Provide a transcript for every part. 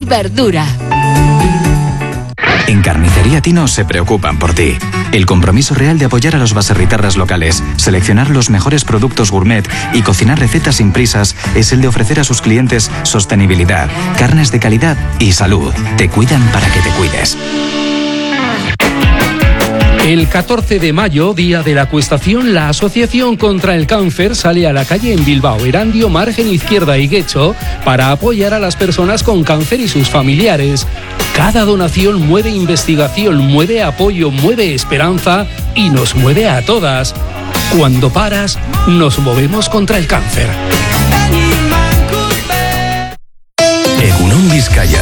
verdura. En Carnicería Tino se preocupan por ti. El compromiso real de apoyar a los baserritarras locales, seleccionar los mejores productos gourmet y cocinar recetas sin prisas es el de ofrecer a sus clientes sostenibilidad, carnes de calidad y salud. Te cuidan para que te cuides. El 14 de mayo, día de la acuestación, la Asociación contra el Cáncer sale a la calle en Bilbao, Erandio, Margen Izquierda y Guecho para apoyar a las personas con cáncer y sus familiares. Cada donación mueve investigación, mueve apoyo, mueve esperanza y nos mueve a todas. Cuando paras, nos movemos contra el cáncer. Egunon Vizcaya.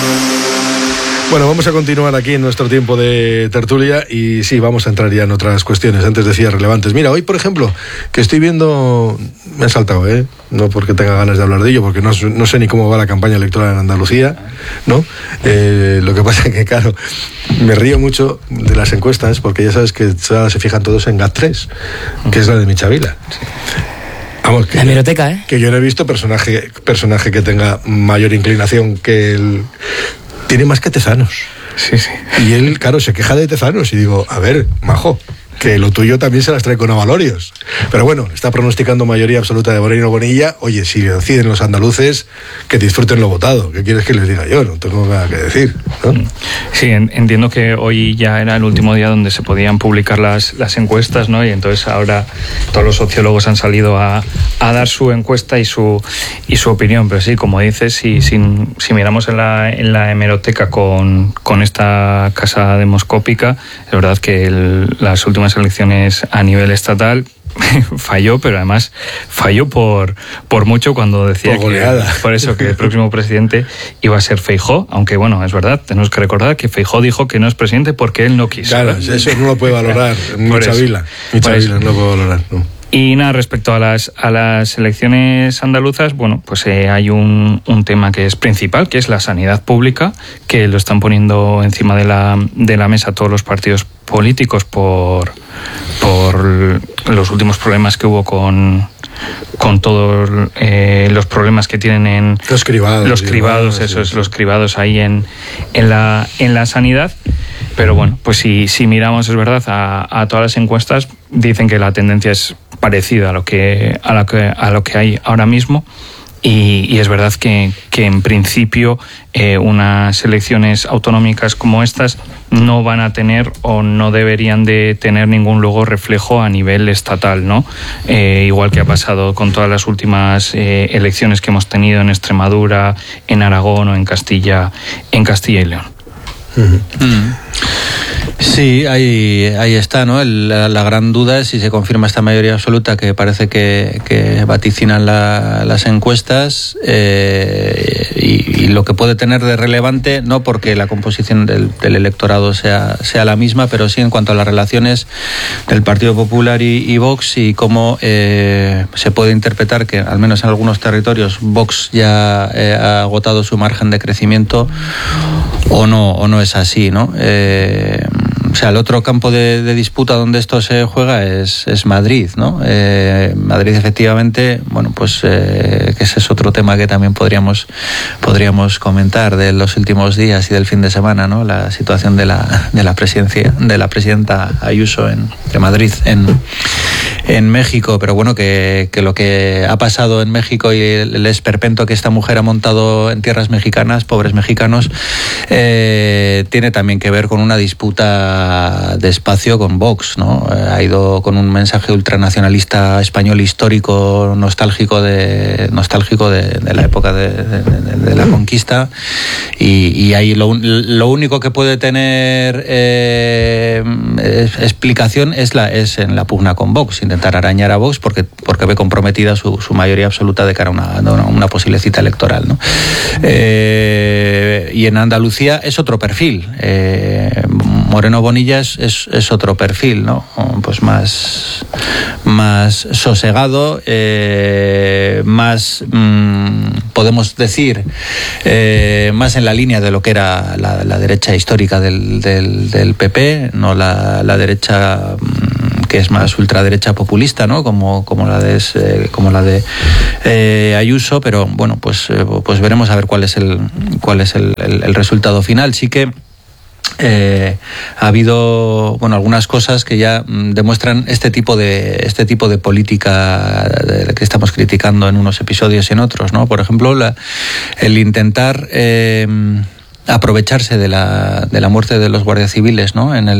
Bueno, vamos a continuar aquí en nuestro tiempo de tertulia y sí, vamos a entrar ya en otras cuestiones. Antes decía relevantes. Mira, hoy, por ejemplo, que estoy viendo... Me he saltado, no porque tenga ganas de hablar de ello, porque no sé ni cómo va la campaña electoral en Andalucía, ¿no? Lo que pasa es que, claro, me río mucho de las encuestas, porque ya sabes que se fijan todos en GAT3, que es la de Michavila. Vamos, que, la hemeroteca, que yo no he visto personaje que tenga mayor inclinación que el... Tiene más que Tezanos. Sí. Y él, claro, se queja de Tezanos y digo, a ver, majo, que lo tuyo también se las trae con avalorios. Pero bueno, está pronosticando mayoría absoluta de Moreno Bonilla. Oye, si deciden los andaluces, que disfruten lo votado. ¿Qué quieres que les diga yo? No tengo nada que decir, ¿no? Sí, entiendo que hoy ya era el último día donde se podían publicar las encuestas, ¿no? Y entonces ahora todos los sociólogos han salido a dar su encuesta y su opinión. Pero sí, como dices, si miramos en la hemeroteca con esta casa demoscópica, es verdad que las últimas elecciones a nivel estatal falló, pero además falló por mucho cuando decía por eso que el próximo presidente iba a ser Feijóo, aunque bueno, es verdad, tenemos que recordar que Feijóo dijo que no es presidente porque él no quiso. Claro, eso no lo puede valorar Michavila no lo puede valorar, no. Y nada, respecto a las elecciones andaluzas, bueno, pues hay un tema que es principal, que es la sanidad pública, que lo están poniendo encima de la mesa todos los partidos políticos por los últimos problemas que hubo con todos los problemas que tienen en los cribados, los cribados ahí en la sanidad. Pero bueno, pues si miramos, es verdad, a todas las encuestas dicen que la tendencia es parecida a lo que hay ahora mismo. Y es verdad que en principio unas elecciones autonómicas como estas no van a tener o no deberían de tener ningún luego reflejo a nivel estatal, ¿no? Igual que ha pasado con todas las últimas elecciones que hemos tenido en Extremadura, en Aragón o en Castilla y León. Sí, ahí está, ¿no? La gran duda es si se confirma esta mayoría absoluta que parece que vaticinan las encuestas y lo que puede tener de relevante, no porque la composición del electorado sea la misma, pero sí en cuanto a las relaciones del Partido Popular y Vox y cómo se puede interpretar que, al menos en algunos territorios, Vox ya ha agotado su margen de crecimiento o no es así, ¿no? O sea, el otro campo de disputa donde esto se juega es Madrid, ¿no? Madrid, efectivamente, bueno, pues que ese es otro tema que también podríamos comentar de los últimos días y del fin de semana, ¿no? La situación de la presidenta Ayuso de Madrid en México, pero bueno, que lo que ha pasado en México y el esperpento que esta mujer ha montado en tierras mexicanas, pobres mexicanos, tiene también que ver con una disputa de espacio con Vox, ¿no? Ha ido con un mensaje ultranacionalista español histórico, nostálgico de la época de la conquista, y ahí lo único que puede tener explicación es en la pugna con Vox, intentar arañar a Vox porque ve comprometida su mayoría absoluta de cara a una posible cita electoral, ¿no? Y en Andalucía es otro perfil. Moreno Bonilla es otro perfil, ¿no? Pues más sosegado, más podemos decir más en la línea de lo que era la derecha histórica del PP, no la derecha es más ultraderecha populista, ¿no? Como la de Ayuso, pero bueno, pues veremos a ver cuál es el resultado final. Sí que ha habido algunas cosas que ya demuestran este tipo de política que estamos criticando en unos episodios y en otros, ¿no? Por ejemplo, el intentar aprovecharse de la muerte de los guardias civiles, ¿no? En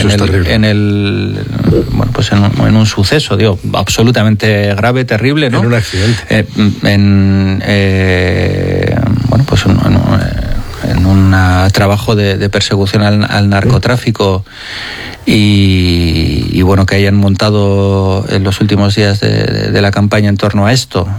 un suceso, digo, absolutamente grave, terrible, ¿no? En un accidente. En un trabajo de persecución al narcotráfico y bueno, que hayan montado en los últimos días de la campaña en torno a esto.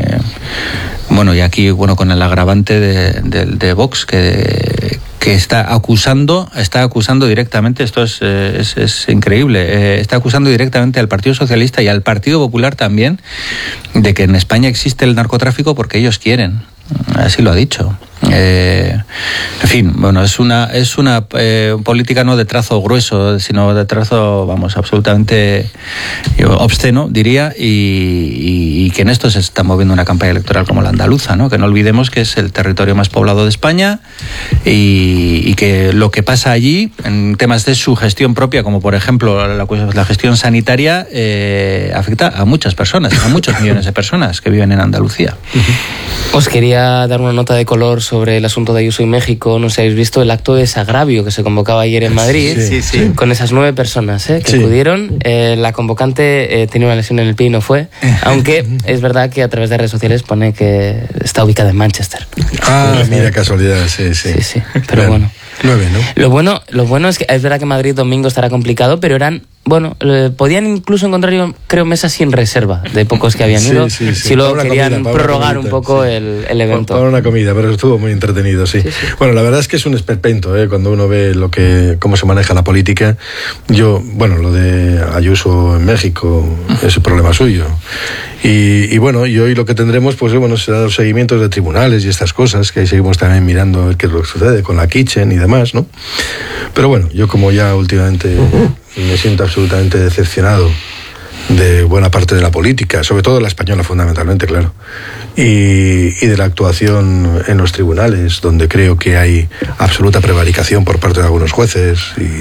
Y aquí, con el agravante de Vox, que está acusando directamente, esto es increíble, está acusando directamente al Partido Socialista y al Partido Popular también de que en España existe el narcotráfico porque ellos quieren. Así lo ha dicho. En fin, es una política no de trazo grueso, sino de trazo, absolutamente obsceno, diría, y que en esto se está moviendo una campaña electoral como la andaluza, ¿no? Que no olvidemos que es el territorio más poblado de España y que lo que pasa allí, en temas de su gestión propia, como por ejemplo la gestión sanitaria, afecta a muchas personas, a muchos millones de personas que viven en Andalucía. Os quería dar una nota de color sobre el asunto de Ayuso y México. No sé si habéis visto el acto de desagravio que se convocaba ayer en Madrid, sí. Con esas 9 personas que acudieron. La convocante tenía una lesión en el pie y no fue, aunque es verdad que a través de redes sociales pone que está ubicada en Manchester. Mira, casualidad, sí. Pero bueno. 9, ¿no? Lo bueno es que es verdad que Madrid domingo estará complicado, pero eran... podían incluso encontrar, yo creo, mesas sin reserva de pocos que habían ido. Si luego querían prorrogar un poco el evento. Para una comida, pero estuvo muy entretenido, sí. Bueno, la verdad es que es un esperpento, cuando uno ve cómo se maneja la política. Lo de Ayuso en México es un problema suyo. Y hoy lo que tendremos, serán los seguimientos de tribunales y estas cosas, que ahí seguimos también mirando qué es lo que sucede con la Kitchen y demás, ¿no? Pero yo como ya últimamente me siento absolutamente decepcionado de buena parte de la política, sobre todo la española fundamentalmente, claro, y de la actuación en los tribunales, donde creo que hay absoluta prevaricación por parte de algunos jueces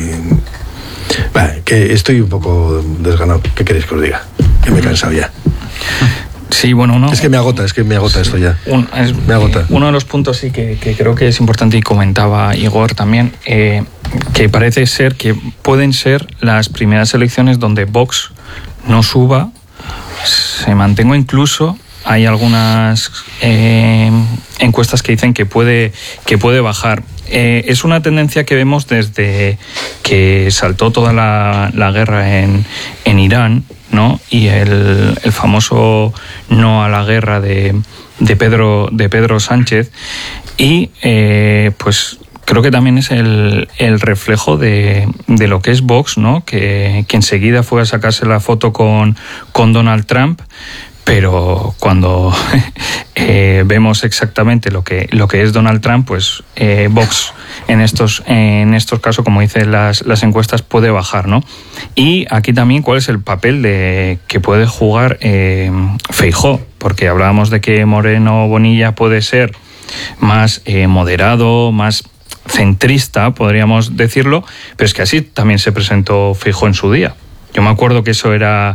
que estoy un poco desganado. ¿Qué queréis que os diga? Que me he cansado ya. Sí, Es que me agota esto ya. Me agota. Uno de los puntos sí que creo que es importante, y comentaba Igor también, que parece ser que pueden ser las primeras elecciones donde Vox no suba, se mantenga, incluso hay algunas encuestas que dicen que puede bajar. Es una tendencia que vemos desde que saltó toda la guerra en Irán, ¿no? Y el famoso no a la guerra de Pedro Sánchez, y creo que también es el reflejo de lo que es Vox, ¿no? Que enseguida fue a sacarse la foto con Donald Trump. Pero cuando vemos exactamente lo que es Donald Trump, Vox en estos casos, como dicen las encuestas, puede bajar, ¿no? Y aquí también cuál es el papel que puede jugar Feijóo, porque hablábamos de que Moreno Bonilla puede ser más moderado, más centrista, podríamos decirlo, pero es que así también se presentó Feijóo en su día. Yo me acuerdo que eso era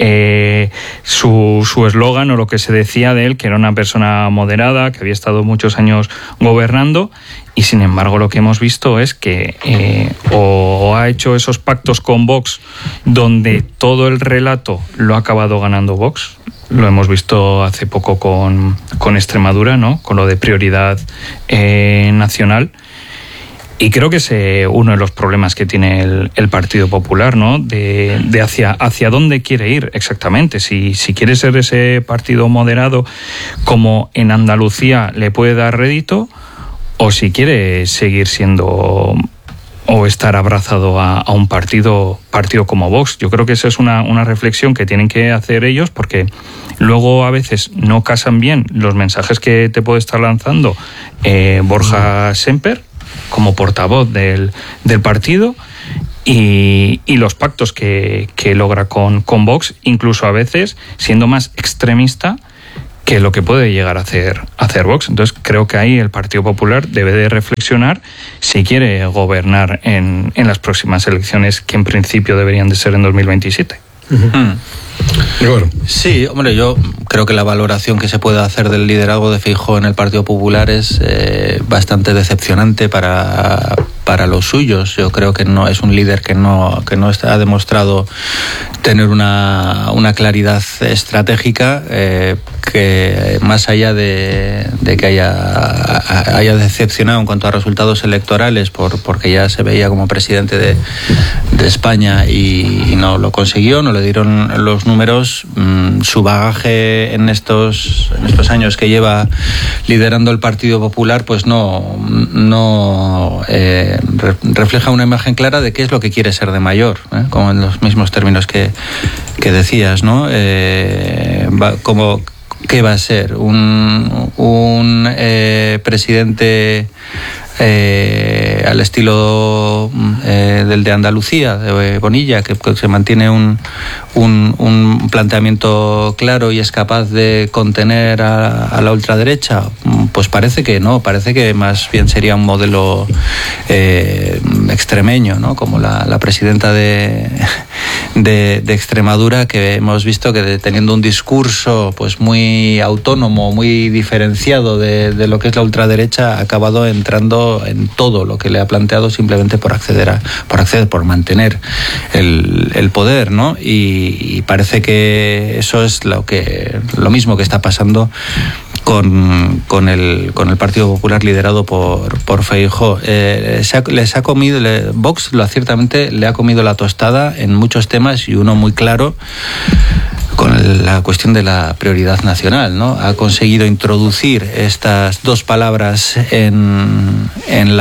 su eslogan, o lo que se decía de él, que era una persona moderada, que había estado muchos años gobernando, y sin embargo lo que hemos visto es que o ha hecho esos pactos con Vox donde todo el relato lo ha acabado ganando Vox. Lo hemos visto hace poco con Extremadura, ¿no? Con lo de prioridad nacional. Y creo que es uno de los problemas que tiene el Partido Popular, ¿no? De hacia dónde quiere ir exactamente. Si quiere ser ese partido moderado como en Andalucía le puede dar rédito, o si quiere seguir siendo o estar abrazado a un partido como Vox. Yo creo que esa es una reflexión que tienen que hacer ellos, porque luego a veces no casan bien los mensajes que te puede estar lanzando Borja Semper como portavoz del partido, y los pactos que logra con Vox, incluso a veces siendo más extremista que lo que puede llegar a hacer Vox. Entonces creo que ahí el Partido Popular debe de reflexionar si quiere gobernar en las próximas elecciones, que en principio deberían de ser en 2027. Sí, hombre, yo creo que la valoración que se puede hacer del liderazgo de Feijóo en el Partido Popular es bastante decepcionante para los suyos. Yo creo que no es un líder que no ha demostrado tener una claridad estratégica, que más allá de que haya decepcionado en cuanto a resultados electorales porque ya se veía como presidente de España y no lo consiguió, no le dieron los números. Su bagaje en estos años que lleva liderando el Partido Popular pues no refleja una imagen clara de qué es lo que quiere ser de mayor, como en los mismos términos que decías, ¿no? ¿Qué va a ser? Un presidente al estilo del de Andalucía, de Bonilla, que se mantiene un planteamiento claro y es capaz de contener a la ultraderecha. Pues parece que no, parece que más bien sería un modelo extremeño, ¿no? Como la presidenta de Extremadura, que hemos visto que teniendo un discurso pues muy autónomo, muy diferenciado de lo que es la ultraderecha, ha acabado entrando en todo lo que le ha planteado simplemente por mantener el poder, ¿no? Y parece que eso es lo mismo que está pasando con el Partido Popular liderado por Feijóo. Les ha comido, Vox ciertamente le ha comido la tostada en muchos temas, y uno muy claro con la cuestión de la prioridad nacional, ¿no? Ha conseguido introducir estas dos palabras en el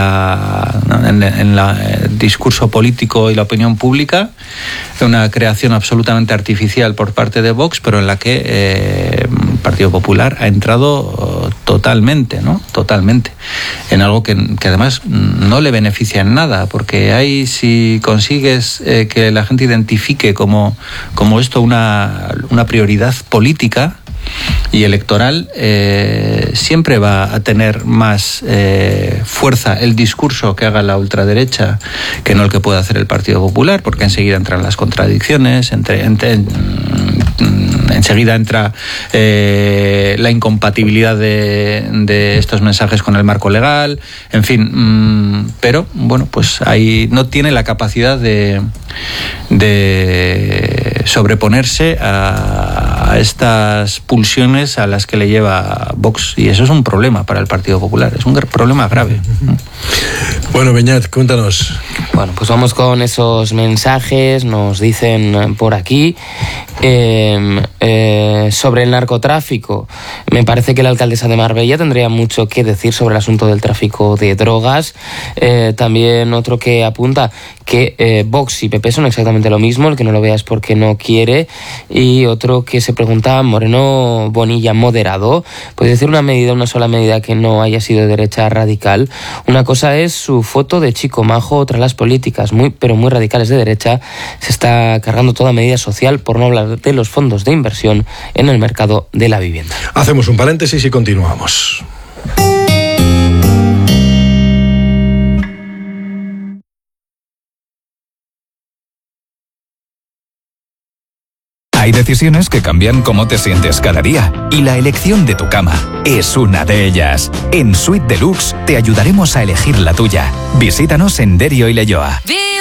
discurso político y la opinión pública, una creación absolutamente artificial por parte de Vox, pero en la que el Partido Popular ha entrado totalmente, ¿no? Totalmente. En algo que además no le beneficia en nada, porque si consigues que la gente identifique como esto una prioridad política y electoral, siempre va a tener más fuerza el discurso que haga la ultraderecha que no el que pueda hacer el Partido Popular, porque enseguida entran las contradicciones, enseguida entra la incompatibilidad de estos mensajes con el marco legal, en fin, pero bueno, pues ahí no tiene la capacidad de sobreponerse a estas pulsiones a las que le lleva Vox, y eso es un problema para el Partido Popular, es un problema grave. Bueno, Beñat, cuéntanos. Bueno, pues vamos con esos mensajes. Nos dicen por aquí sobre el narcotráfico. Me parece que la alcaldesa de Marbella tendría mucho que decir sobre el asunto del tráfico de drogas. También otro que apunta que Vox y PP son exactamente lo mismo, el que no lo vea es porque no quiere. Y otro que se pregunta, Moreno Bonilla moderado, ¿puede decir una sola medida que no haya sido derecha radical? Una cosa es su foto de chico majo, otra las políticas pero muy radicales de derecha. Se está cargando toda medida social, por no hablar de los fondos de inversión en el mercado de la vivienda. Hacemos un paréntesis y continuamos. Hay decisiones que cambian cómo te sientes cada día, y la elección de tu cama es una de ellas. En Suite Deluxe te ayudaremos a elegir la tuya. Visítanos en Derio y Leioa.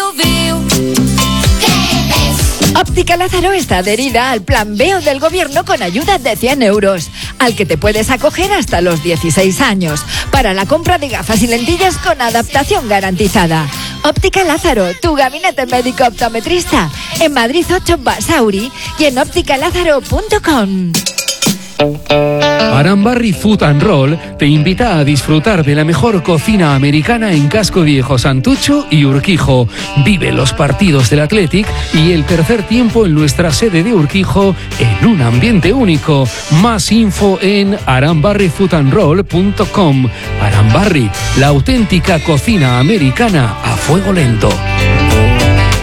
Óptica Lázaro está adherida al Plan B del Gobierno con ayuda de 100 euros, al que te puedes acoger hasta los 16 años, para la compra de gafas y lentillas con adaptación garantizada. Óptica Lázaro, tu gabinete médico optometrista, en Madrid 8 Basauri y en ópticalázaro.com. Arambarri Food and Roll te invita a disfrutar de la mejor cocina americana en Casco Viejo, Santucho y Urquijo. Vive los partidos del Athletic y el tercer tiempo en nuestra sede de Urquijo en un ambiente único. Más info en arambarrifoodandroll.com. Arambarri, la auténtica cocina americana a fuego lento.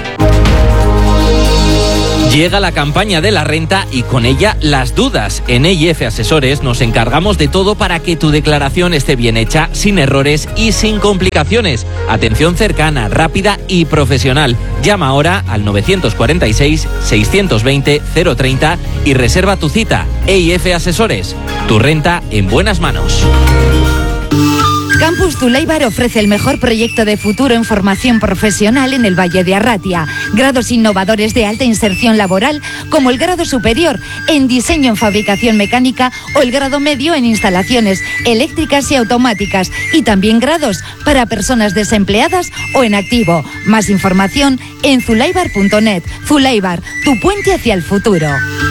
Llega la campaña de la renta y con ella las dudas. En EIF Asesores nos encargamos de todo para que tu declaración esté bien hecha, sin errores y sin complicaciones. Atención cercana, rápida y profesional. Llama ahora al 946-620-030 y reserva tu cita. EIF Asesores, tu renta en buenas manos. Campus Zuleybar ofrece el mejor proyecto de futuro en formación profesional en el Valle de Arratia. Grados innovadores de alta inserción laboral, como el grado superior en diseño en fabricación mecánica o el grado medio en instalaciones eléctricas y automáticas. Y también grados para personas desempleadas o en activo. Más información en zuleybar.net. Zuleybar, tu puente hacia el futuro.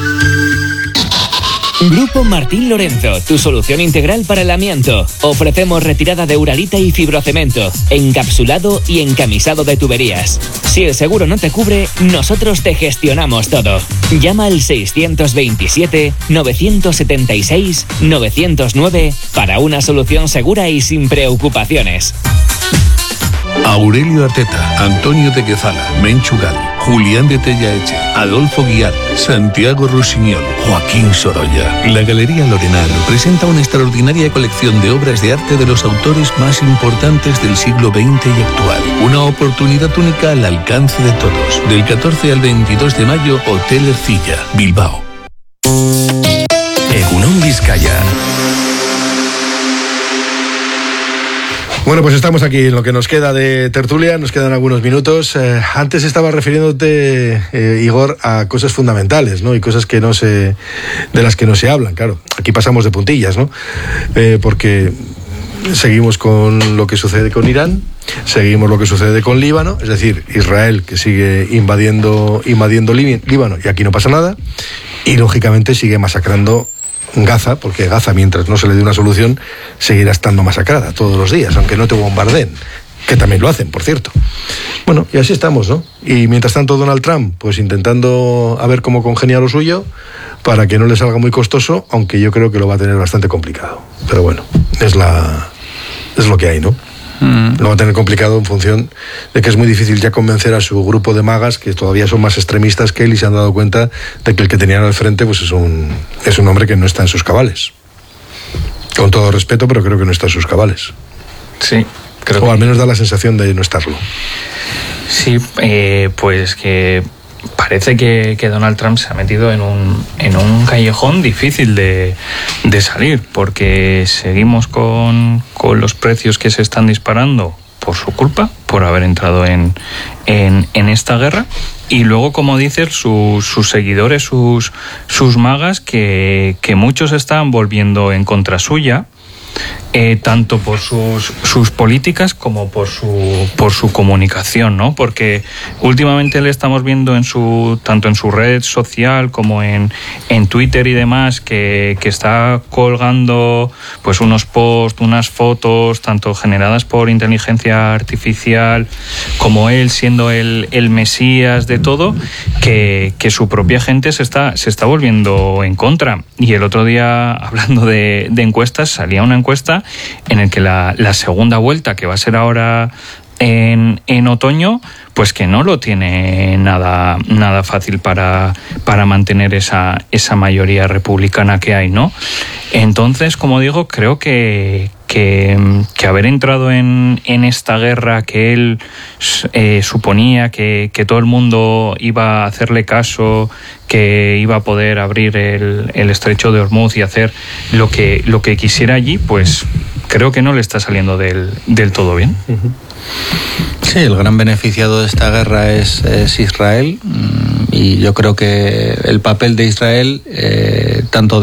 Grupo Martín Lorenzo, tu solución integral para el amianto. Ofrecemos retirada de uralita y fibrocemento, encapsulado y encamisado de tuberías. Si el seguro no te cubre, nosotros te gestionamos todo. Llama al 627-976-909 para una solución segura y sin preocupaciones. Aurelio Arteta, Antonio de Quezala, Menchugal, Julián de Tellaeche, Adolfo Guiar, Santiago Rusiñol, Joaquín Sorolla. La Galería Lorenal presenta una extraordinaria colección de obras de arte de los autores más importantes del siglo XX y actual. Una oportunidad única al alcance de todos. Del 14 al 22 de mayo, Hotel Ercilla, Bilbao. Egunon Vizcaya. Bueno, pues estamos aquí en lo que nos queda de tertulia, nos quedan algunos minutos. Antes estaba refiriéndote, Igor, a cosas fundamentales, ¿no? Y cosas que no se, de las que no se hablan, claro. Aquí pasamos de puntillas, ¿no? Porque seguimos con lo que sucede con Irán, seguimos lo que sucede con Líbano, es decir, Israel que sigue invadiendo Líbano y aquí no pasa nada, y lógicamente sigue masacrando Gaza, porque Gaza, mientras no se le dé una solución, seguirá estando masacrada todos los días, aunque no te bombardeen, que también lo hacen, por cierto. Bueno, y así estamos, ¿no? Y mientras tanto Donald Trump, pues intentando a ver cómo congenia lo suyo, para que no le salga muy costoso, aunque yo creo que lo va a tener bastante complicado. Pero bueno, es lo que hay, ¿no? Lo va a tener complicado en función de que es muy difícil ya convencer a su grupo de magas, que todavía son más extremistas que él, y se han dado cuenta de que el que tenían al frente pues es un hombre que no está en sus cabales. Con todo respeto, pero creo que no está en sus cabales. Sí, creo o al menos da la sensación de no estarlo. Sí, pues que parece que Donald Trump se ha metido en un callejón difícil de salir, porque seguimos con los precios que se están disparando por su culpa, por haber entrado en esta guerra, y luego, como dices, sus seguidores, sus magas, que muchos están volviendo en contra suya, tanto por sus políticas como por su comunicación, ¿no? Porque últimamente le estamos viendo tanto en su red social como en Twitter y demás, que está colgando pues unos posts, unas fotos, tanto generadas por inteligencia artificial, como él siendo el mesías de todo, que su propia gente se está volviendo en contra. Y el otro día, hablando de encuestas, salía una encuesta en el que la segunda vuelta, que va a ser ahora en otoño, pues que no lo tiene nada fácil para mantener esa mayoría republicana que hay, ¿no? Entonces, como digo, creo que haber entrado en esta guerra que él suponía que todo el mundo iba a hacerle caso, que iba a poder abrir el estrecho de Hormuz y hacer lo que quisiera allí, pues creo que no le está saliendo del todo bien. Sí, el gran beneficiado de esta guerra es Israel, y yo creo que el papel de Israel, tanto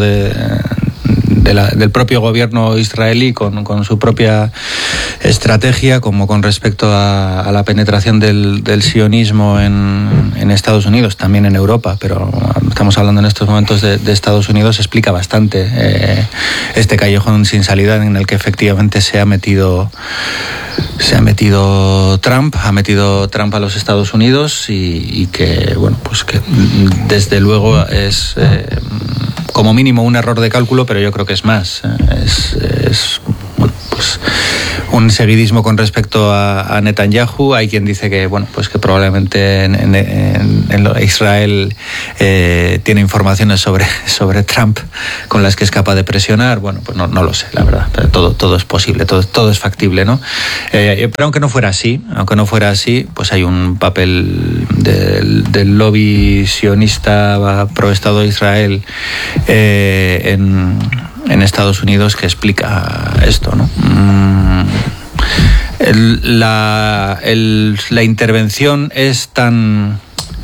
del propio gobierno israelí con su propia estrategia, como con respecto a la penetración del sionismo en Estados Unidos, también en Europa, pero estamos hablando en estos momentos de Estados Unidos, explica bastante este callejón sin salida en el que efectivamente se ha metido Trump a los Estados Unidos, y que, bueno, pues que desde luego es como mínimo un error de cálculo, pero yo creo que es más. Es bueno, pues un seguidismo con respecto a Netanyahu. Hay quien dice que, bueno, pues que probablemente en Israel tiene informaciones sobre Trump con las que es capaz de presionar. Bueno, pues no lo sé, la verdad. Todo es posible, todo es factible, ¿no? Pero aunque no fuera así, pues hay un papel del lobby sionista pro Estado de Israel en Estados Unidos que explica esto, ¿no? La intervención es tan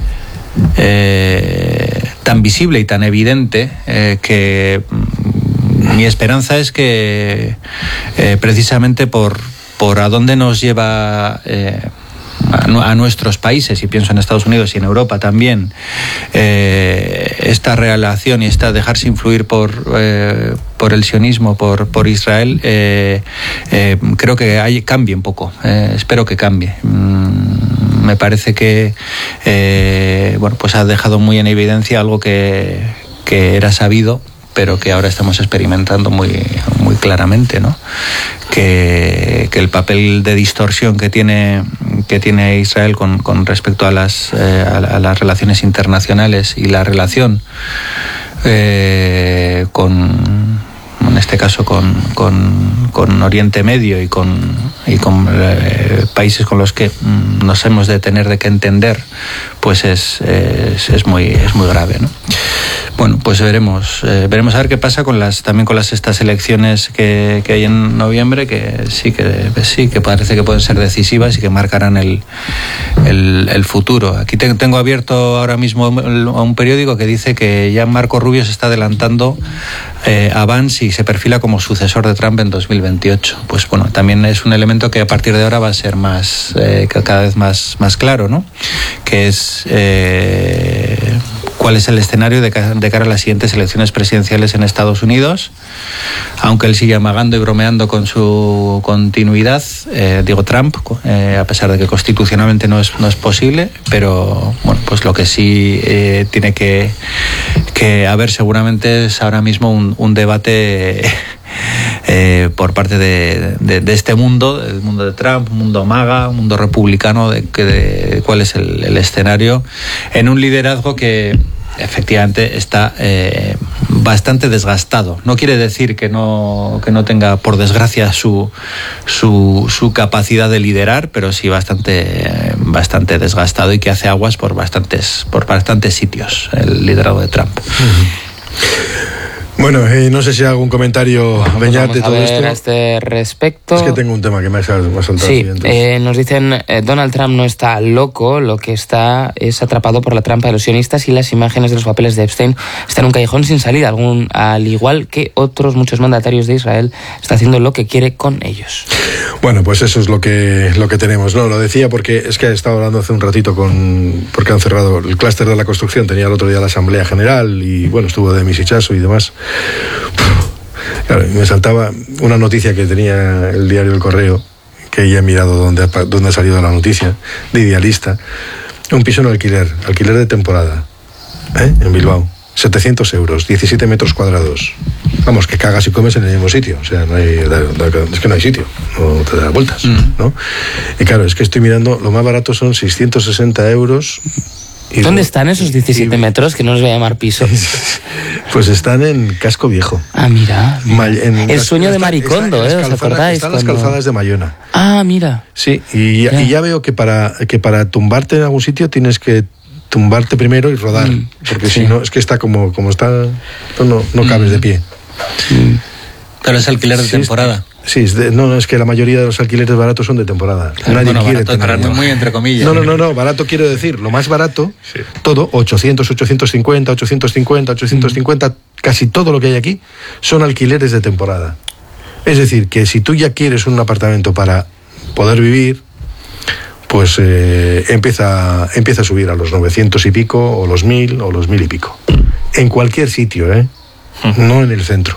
visible y tan evidente que mi esperanza es que precisamente por a dónde nos lleva a nuestros países, y pienso en Estados Unidos y en Europa también, esta relación y esta dejarse influir por el sionismo, por Israel, creo que cambie un poco. Espero que cambie. Me parece que bueno, pues ha dejado muy en evidencia algo que era sabido, pero que ahora estamos experimentando muy claramente, ¿no? Que el papel de distorsión que tiene Israel con respecto a las relaciones internacionales y la relación en este caso con Oriente Medio y con países con los que nos hemos de tener que entender, pues es muy grave, ¿no? Bueno, pues veremos a ver qué pasa con estas elecciones que hay en noviembre, que sí que parece que pueden ser decisivas y que marcarán el futuro. Aquí tengo abierto ahora mismo a un periódico que dice que ya Marco Rubio se está adelantando a Vance y se perfila como sucesor de Trump en 2028. Pues bueno, también es un elemento que a partir de ahora va a ser cada vez más claro, ¿no? Que es cuál es el escenario de cara a las siguientes elecciones presidenciales en Estados Unidos, aunque él sigue amagando y bromeando con su continuidad, digo Trump, a pesar de que constitucionalmente no es posible, pero bueno, pues lo que sí tiene que haber seguramente es ahora mismo un debate por parte de este mundo, el mundo de Trump, un mundo MAGA, un mundo republicano, de cuál es el escenario, en un liderazgo que efectivamente está bastante desgastado. No quiere decir que no tenga, por desgracia, su capacidad de liderar, pero sí bastante desgastado, y que hace aguas por bastantes sitios el liderazgo de Trump. Bueno, no sé si hay algún comentario, Beñat, de todo esto. A este respecto. Es que tengo un tema que me ha saltado. Sí, nos dicen, Donald Trump no está loco, lo que está es atrapado por la trampa de los sionistas, y las imágenes de los papeles de Epstein están en un callejón sin salida, al igual que otros muchos mandatarios de Israel, está haciendo lo que quiere con ellos. Bueno, pues eso es lo que tenemos. No, lo decía porque es que he estado hablando hace un ratito porque han cerrado el clúster de la construcción, tenía el otro día la Asamblea General, y bueno, estuvo de Misichazo y demás. Claro, me saltaba una noticia que tenía el diario El Correo, que ya he mirado dónde ha salido la noticia, de Idealista. Un piso en alquiler de temporada, en Bilbao, 700 euros, 17 metros cuadrados. Vamos, que cagas y comes en el mismo sitio. O sea, es que no hay sitio, no te da vueltas, ¿no? Y claro, es que estoy mirando, lo más barato son 660 euros. ¿Dónde están esos 17 metros, que no los voy a llamar piso? Pues están en Casco Viejo. Ah, mira. El sueño de Maricondo, ¿os acordáis? Están las calzadas de Mayona. Ah, mira. Sí, y ya veo que para tumbarte en algún sitio tienes que tumbarte primero y rodar, porque si no, es que está como está, no cabes de pie. Pero es alquiler de temporada. Sí, es que la mayoría de los alquileres baratos son de temporada. Claro, Nadie quiere barato, muy entre comillas. No, barato quiero decir, lo más barato, todo, 800, 850, casi todo lo que hay aquí son alquileres de temporada. Es decir, que si tú ya quieres un apartamento para poder vivir, pues empieza a subir a los 900 y pico, o los 1000, o los 1000 y pico. En cualquier sitio, no en el centro.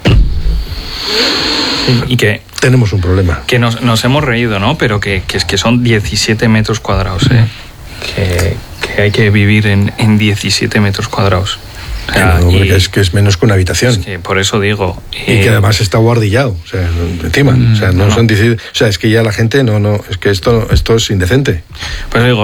Y que tenemos un problema. Que nos hemos reído, ¿no? Pero que son 17 metros cuadrados, que hay que vivir en 17 metros cuadrados. Que es menos que una habitación. Es que por eso digo. Y que además está guardillado, o sea, encima. O sea, no son. O sea, es que ya la gente es que esto es indecente. Pues digo,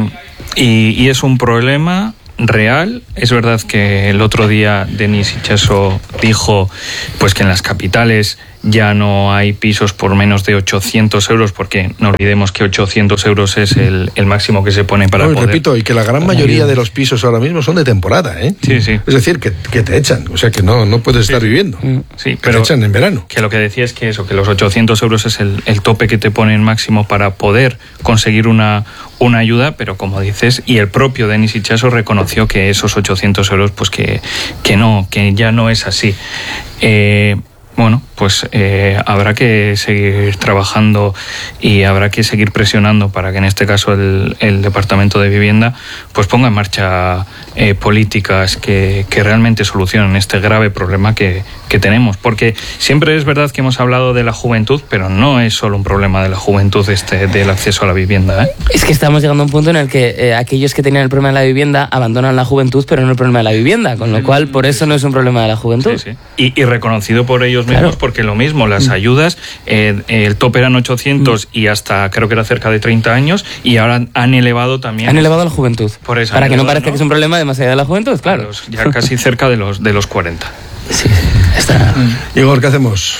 y es un problema real. Es verdad que el otro día Denis Itxaso dijo pues que en las capitales ya no hay pisos por menos de 800 euros, porque no olvidemos que 800 euros es el máximo que se pone para poder... Repito, y que la gran mayoría de los pisos ahora mismo son de temporada, ¿eh? Sí, sí. Es decir, que te echan, o sea, que no puedes estar viviendo. Sí, pero te echan en verano. Que lo que decía es que que los 800 euros es el tope que te ponen máximo para poder conseguir una ayuda, pero como dices, y el propio Denis Itxaso reconoció que esos 800 euros, pues que ya no es así. Bueno, pues habrá que seguir trabajando y habrá que seguir presionando para que en este caso el Departamento de Vivienda pues ponga en marcha políticas que realmente solucionen este grave problema que tenemos. Porque siempre es verdad que hemos hablado de la juventud, pero no es solo un problema de la juventud del acceso a la vivienda, ¿eh? Es que estamos llegando a un punto en el que aquellos que tenían el problema de la vivienda abandonan la juventud, pero no el problema de la vivienda, con lo cual por eso no es un problema de la juventud. Sí, sí. Y reconocido por ellos mismos, porque lo mismo, las ayudas, el tope eran 800 y hasta creo que era cerca de 30 años, y ahora han elevado también... Han elevado a la juventud. Por eso, para que no parezca que es un problema más allá de la juventud, claro. Ya casi cerca de los 40. Sí, está... Igor, ¿qué hacemos?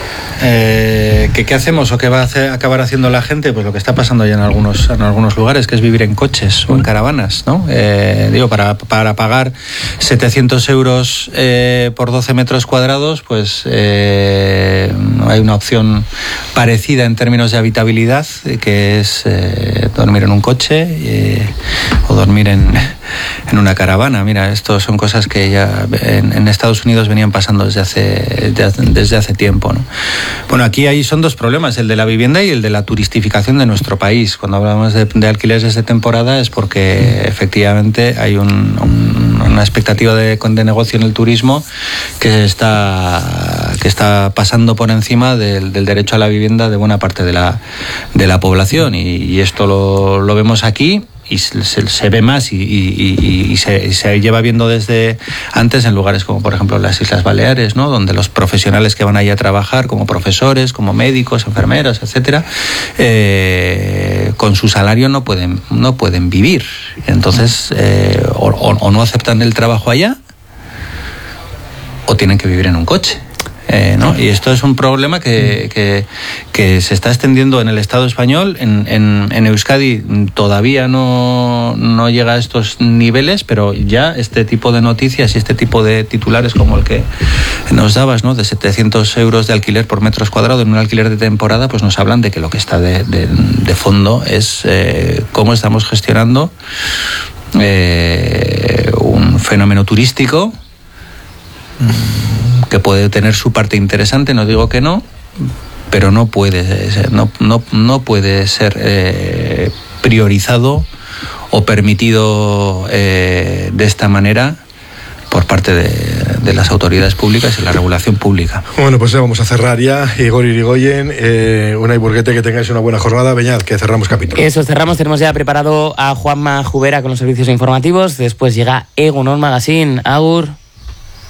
¿Qué hacemos o qué va a acabar haciendo la gente? Pues lo que está pasando ya en algunos lugares, que es vivir en coches o en caravanas, ¿no? Para pagar 700 euros por 12 metros cuadrados, pues hay una opción parecida en términos de habitabilidad, que es dormir en un coche o dormir en una caravana. Mira, esto son cosas que ya en Estados Unidos venían pasando desde hace tiempo, ¿no? Bueno, aquí son dos problemas, el de la vivienda y el de la turistificación de nuestro país. Cuando hablamos de alquileres de temporada es porque efectivamente hay una expectativa de negocio en el turismo que está pasando por encima del derecho a la vivienda de buena parte de la población, y esto lo vemos aquí. Y se ve más y se lleva viendo desde antes en lugares como por ejemplo las Islas Baleares, ¿no? Donde los profesionales que van allí a trabajar como profesores, como médicos, enfermeras, etcétera, con su salario no pueden vivir. Entonces o no aceptan el trabajo allá o tienen que vivir en un coche. ¿No? Y esto es un problema que se está extendiendo en el Estado español. En Euskadi todavía no llega a estos niveles, pero ya este tipo de noticias y este tipo de titulares como el que nos dabas, ¿no? De 700 euros de alquiler por metros cuadrados en un alquiler de temporada, pues nos hablan de que lo que está de fondo es cómo estamos gestionando un fenómeno turístico que puede tener su parte interesante, no digo que no, pero no puede ser priorizado o permitido de esta manera por parte de las autoridades públicas y la regulación pública. Bueno, pues ya vamos a cerrar ya. Igor Irigoyen, Unai Burguete, que tengáis una buena jornada. Beñat, que cerramos capítulo. Eso, cerramos. Tenemos ya preparado a Juanma Jubera con los servicios informativos. Después llega Egunon Magazine. Agur.